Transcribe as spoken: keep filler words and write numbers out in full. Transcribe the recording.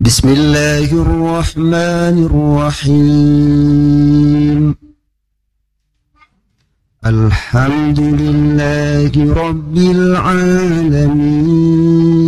بسم الله الرحمن الرحيم الحمد لله رب العالمين